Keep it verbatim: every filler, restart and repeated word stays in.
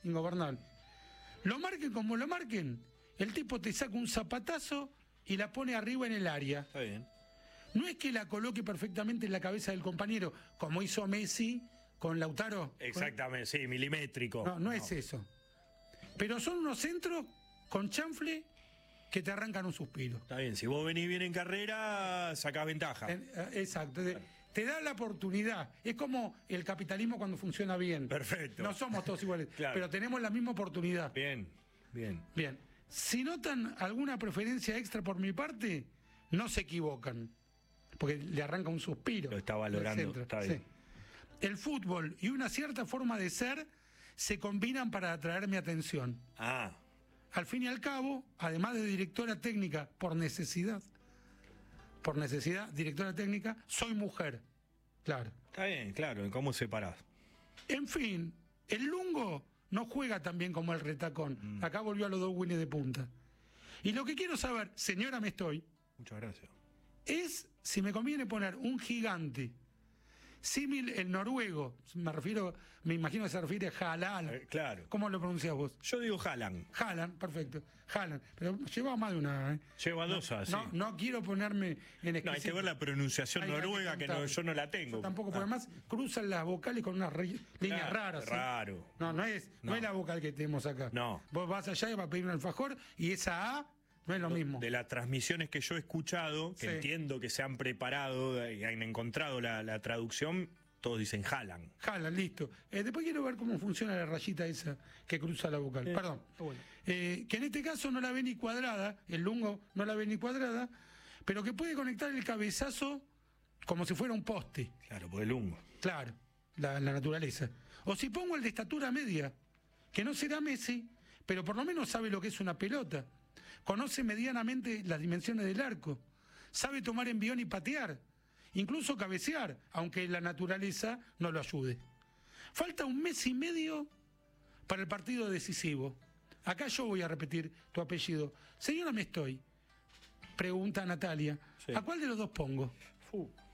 ingobernable. Lo marquen como lo marquen, el tipo te saca un zapatazo y la pone arriba en el área. Está bien. No es que la coloque perfectamente en la cabeza del compañero, como hizo Messi con Lautaro. Exactamente, sí, milimétrico. No, no, no es eso. Pero son unos centros con chanfle que te arrancan un suspiro. Está bien, si vos venís bien en carrera, sacás ventaja. En, exacto. Te, te da la oportunidad. Es como el capitalismo cuando funciona bien. Perfecto. No somos todos iguales, Claro. pero tenemos la misma oportunidad. Bien, bien. Bien. Si notan alguna preferencia extra por mi parte, no se equivocan. Porque le arranca un suspiro. Lo está valorando, está bien. Sí. El fútbol y una cierta forma de ser se combinan para atraer mi atención. Ah. Al fin y al cabo, además de directora técnica por necesidad, por necesidad, directora técnica, soy mujer. Claro. Está bien, claro, ¿cómo separás? En fin, el lungo no juega tan bien como el retacón. Mm. Acá volvió a los dos Winnie de punta. Y lo que quiero saber, señora me estoy... Muchas gracias. Es si me conviene poner un gigante símil el noruego, me refiero, me imagino que se refiere a Haaland. Eh, claro. ¿Cómo lo pronuncias vos? Yo digo Haaland. Haaland, perfecto. Haaland, pero lleva más de una. ¿eh? Lleva dos, no, así. No, no quiero ponerme en exquisito. No, hay que ver la pronunciación hay noruega, que, que no, yo no la tengo. Yo tampoco, porque además cruzan las vocales con unas re, líneas claro, raras. Raro. ¿eh? No, no es, no. no es la vocal que tenemos acá. No. Vos vas allá y vas a pedir un alfajor y esa A no es lo mismo. De las transmisiones que yo he escuchado, que sí. entiendo que se han preparado y han encontrado la, la traducción, todos dicen Haaland. Haaland, listo. Eh, después quiero ver cómo funciona la rayita esa que cruza la vocal. Eh, Perdón. Bueno. Eh, que en este caso no la ve ni cuadrada, el lungo no la ve ni cuadrada, pero que puede conectar el cabezazo como si fuera un poste. Claro, por el lungo. Claro, la, la naturaleza. O si pongo el de estatura media, que no será Messi, pero por lo menos sabe lo que es una pelota. Conoce medianamente las dimensiones del arco, sabe tomar envión y patear, incluso cabecear, aunque la naturaleza no lo ayude. Falta un mes y medio para el partido decisivo. Acá yo voy a repetir tu apellido. Señora, me estoy. Pregunta Natalia, sí. ¿A cuál de los dos pongo? Uh.